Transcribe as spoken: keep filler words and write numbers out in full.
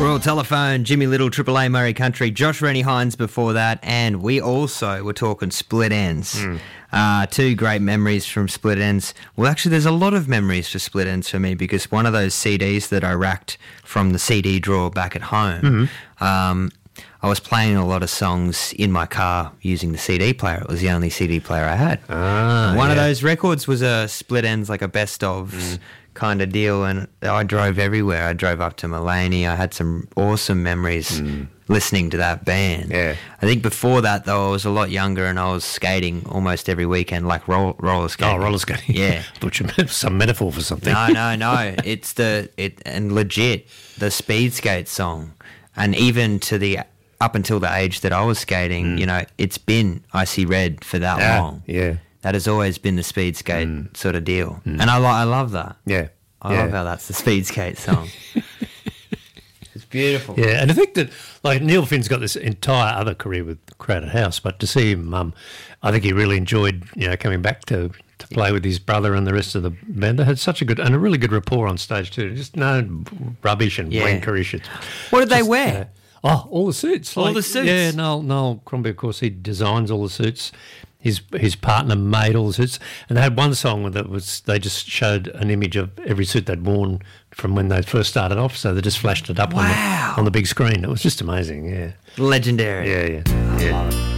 Royal Telephone, Jimmy Little, Triple A Murray Country, Josh Rennie Hines before that, and we also were talking Split Ends. Mm. Uh, two great memories from Split Ends. Well, actually, there's a lot of memories for Split Ends for me because one of those C Ds that I racked from the C D drawer back at home, mm-hmm. um, I was playing a lot of songs in my car using the C D player. It was the only C D player I had. Ah, one yeah. of those records was a Split Ends, like a best of mm. kind of deal, and I drove everywhere. I drove up to Mullaney. I had some awesome memories mm. listening to that band. Yeah. I think before that, though, I was a lot younger and I was skating almost every weekend, like roll, roller skating. Oh, roller skating. Yeah. I thought you meant some metaphor for something. No, no, no. It's the, it and legit, the speed skate song. And even to the, up until the age that I was skating, mm. you know, it's been Icy Red for that yeah, long. Yeah. That has always been the speed skate mm. sort of deal. Mm. And I, lo- I love that. Yeah. I yeah. love how that's the speed skate song. It's beautiful. Yeah, and I think that, like, Neil Finn's got this entire other career with Crowded House, but to see him, um, I think he really enjoyed, you know, coming back to, to play with his brother and the rest of the band. They had such a good, and a really good rapport on stage too. Just no rubbish and yeah. wankerish. What did Just, they wear? Uh, oh, all the suits. All like, the suits? Yeah, Noel, Noel Crombie, of course, he designs all the suits. His his partner made all the suits, and they had one song that was they just showed an image of every suit they'd worn from when they first started off, so they just flashed it up wow. on, the, on the big screen. It was just amazing, yeah. Legendary. Yeah, yeah, yeah.